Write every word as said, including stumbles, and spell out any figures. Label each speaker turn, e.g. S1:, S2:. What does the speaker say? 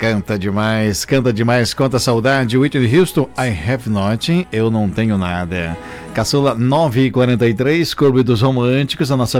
S1: canta demais, canta demais, conta saudade. Whitney Houston, I have nothing, eu não tenho nada. Caçula nove e quarenta e três, Clube dos Românticos, a nossa